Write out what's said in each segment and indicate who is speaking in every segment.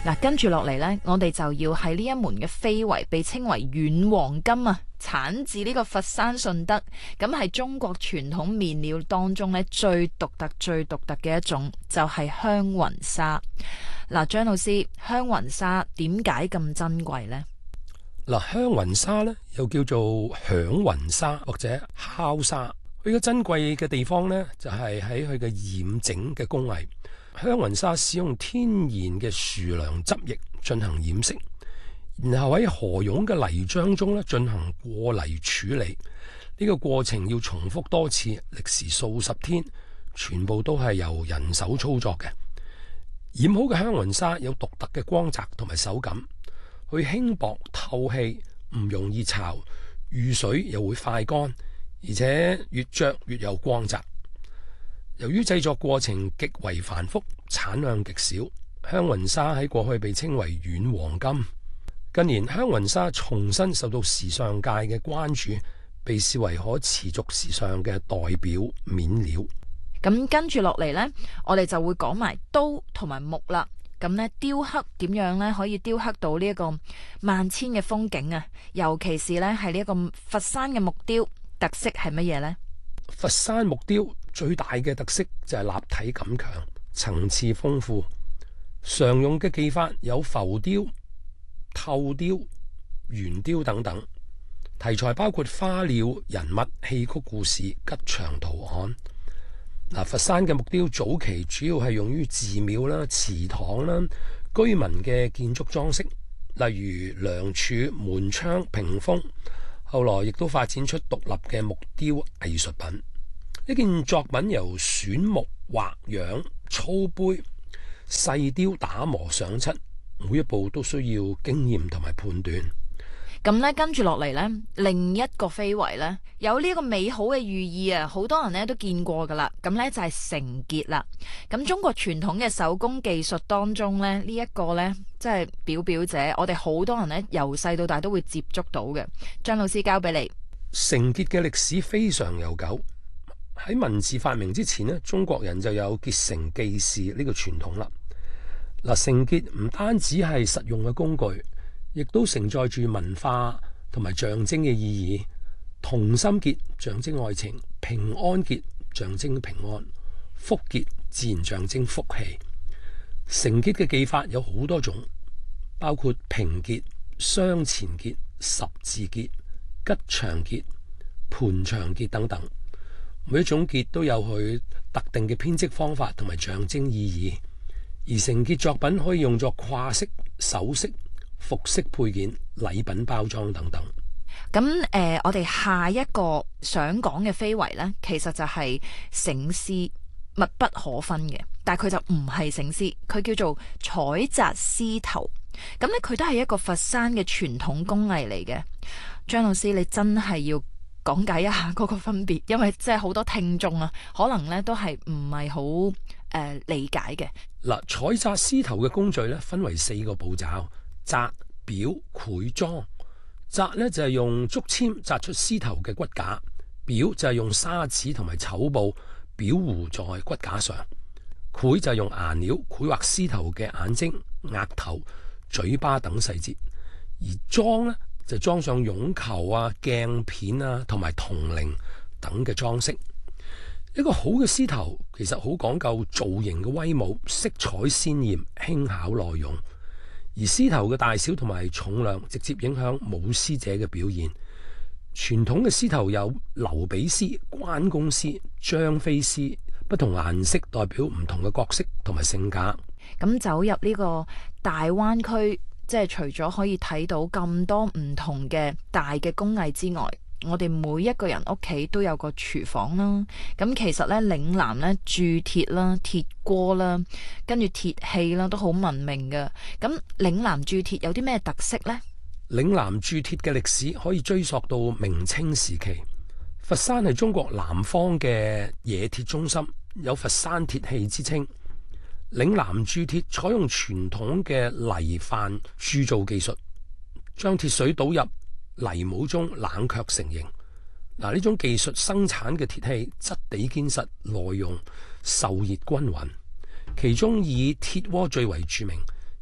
Speaker 1: 嗱，跟住落嚟呢，我哋就要喺呢一門嘅非遺被稱為軟黃金啊，產自呢個佛山順德，咁係中國傳統面料當中呢最獨特嘅一種，就係香雲紗。嗱，張老師，香雲紗點解咁珍貴呢？
Speaker 2: 嗱，香雲紗呢又叫做響雲紗或者敲紗，佢嘅珍貴嘅地方呢，就係喺佢嘅染整嘅工藝。香雲紗使用天然嘅樹梁汁液進行染色，然後喺河涌嘅泥漿中咧進行過泥處理。呢個過程要重複多次，歷時數十天，全部都係由人手操作嘅。染好嘅香雲紗有獨特嘅光澤同埋手感，佢輕薄透氣，唔容易巢，遇水又會快乾，而且越着越有光澤。由於製作過程極為繁複，產量極少，香雲紗喺過去被稱為軟黃金。近年香雲紗重新受到時尚界嘅關注，被視為可持續時尚嘅代表面料。
Speaker 1: 咁跟住落嚟呢，我哋就會講埋刀同埋木啦。咁呢，雕刻點樣呢？可以雕刻到呢一個萬千嘅風景啊？尤其是呢，係呢一個佛山嘅木雕，特色係乜嘢呢？
Speaker 2: 佛山木雕最大嘅特色就係立體感強，層次豐富。常用嘅技法有浮雕、透雕、圓雕等等。題材包括花鳥、人物、戲曲故事、吉祥圖案。佛山嘅木雕早期主要係用於寺廟啦、祠堂啦、居民嘅建築裝飾，例如梁柱、門窗、屏風。後來亦都發展出獨立嘅木雕藝術品。一件作品由選木、畫樣、操杯、細雕、打磨上漆，每一步都需要經驗同埋判斷。
Speaker 1: 咁呢，跟住落嚟呢，另一個非遺呢，有呢個美好嘅寓意啊，好多人呢都見過噶啦。咁呢就係成結啦。咁中國傳統嘅手工技術當中呢，呢一個呢，即係表者，我哋好多人呢由細到大都會接觸到嘅。張老師交俾你。
Speaker 2: 成結嘅歷史非常悠久，喺文字發明之前呢，中國人就有結成記事呢個傳統啦。成結唔單止係實用嘅工具，亦都承載住文化同埋象徵嘅意義。同心結象徵愛情，平安結象徵平安，福結自然象徵福氣。成結嘅技法有好多種，包括平結、雙前結、十字結、吉祥結、盤祥結等等。每一種結都有佢特定嘅編織方法同埋象徵意義。而成結作品可以用作掛飾、首飾、服飾配件、禮品包裝等等。
Speaker 1: 咁我哋下一個想講嘅非遺呢，其實就係醒獅，密不可分嘅。但係佢就唔係醒獅，佢叫做採摘獅頭。咁呢，佢都係一個佛山嘅傳統工藝嚟嘅。張老師，你真係要講解一下嗰個分別，因為即係好多聽眾啊，可能呢都係唔係好理解嘅。
Speaker 2: 採摘獅頭嘅工序呢，分為4個步驟：摘、裱、繪、裝。摘呢就係用竹籤摘出獅頭嘅骨架，裱就係用砂紙同埋綢布裱糊在骨架上，繪就係用顏料繪畫獅頭嘅眼睛、額頭、嘴巴等細節，而裝呢就裝上絨球啊、鏡片啊同埋銅鈴等嘅裝飾。一個好嘅獅頭其實好講究造型嘅威武、色彩鮮豔、輕巧耐用。而獅頭嘅大小同埋重量直接影響舞獅者嘅表現。傳統嘅獅頭有劉比獅、關公獅、張飛獅，不同顏色代表唔同嘅角色同埋性格。
Speaker 1: 咁走入呢個大灣區，即係除咗可以睇到咁多唔同嘅大嘅工藝之外，我哋每一個人屋企都有個廚房啦。咁其實呢，嶺南呢，鑄鐵啦、鐵鍋啦，跟住鐵器啦，都好聞名嘅。咁嶺南鑄鐵有啲咩特色呢？
Speaker 2: 嶺南鑄鐵嘅歷史可以追溯到明清時期。佛山係中國南方嘅冶鐵中心，有佛山鐵器之稱。嶺南鑄鐵採用傳統嘅泥飯鑄造技術，將鐵水倒入泥模中冷卻成型。呢種技術生產嘅鐵器質地堅實、耐用、受熱均勻。其中以鐵鍋最為著名，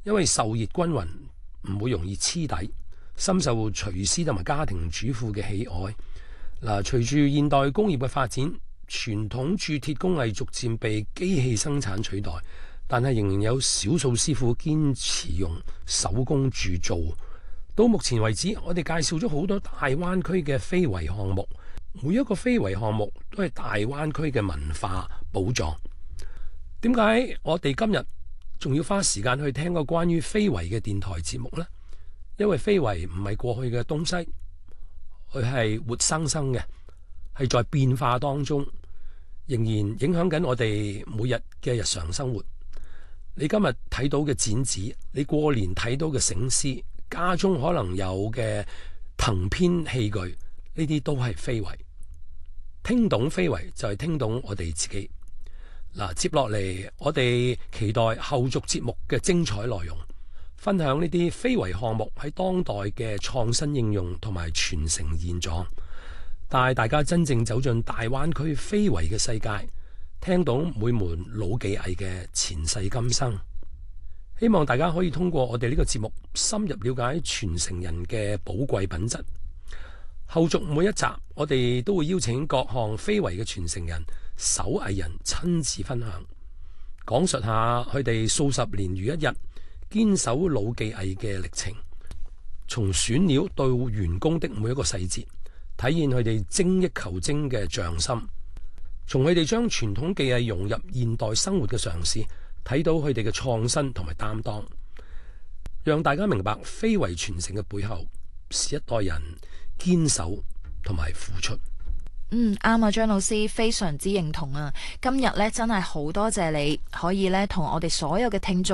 Speaker 2: 因為受熱均匀，唔會容易黐底，深受廚師同埋家庭主婦嘅喜愛。嗱，隨住現代工業嘅發展，傳統鑄鐵工藝逐漸被機器生產取代，但係仍然有少數師傅堅持用手工鑄造。到目前為止，我哋介紹咗好多大灣區嘅非遺項目，每一個非遺項目都係大灣區嘅文化寶藏。點解我哋今日仲要花時間去聽個關於非遺嘅電台節目呢？因為非遺唔係過去嘅東西，佢係活生生嘅，係在變化當中，仍然影響緊我哋每日嘅日常生活。你今日睇到嘅剪紙，你過年睇到嘅醒獅，家中可能有嘅藤編器具，呢啲都係非遺。聽懂非遺就係聽懂我哋自己。嗱，接落嚟我哋期待後續節目嘅精彩內容，分享呢啲非遺項目喺當代嘅創新應用同埋傳承現狀，帶大家真正走進大灣區非遺嘅世界，聽到每門老技藝嘅前世今生。希望大家可以通過我哋呢個節目深入了解傳承人嘅寶貴品質。後續每一集我哋都會邀請各項非遺嘅傳承人、手藝人親自分享，講述下佢哋數十年如一日堅守老技藝嘅歷程，從選料到完工的每一個細節，體現佢哋精益求精嘅匠心。從佢哋將傳統技藝融入現代生活嘅嘗試，睇到佢哋嘅創新同埋擔當，讓大家明白非遺傳承嘅背後是一代人堅守同埋付出。
Speaker 1: 啱啊，張老師非常之認同啊！今日咧真係好多謝你可以咧同我哋所有嘅聽眾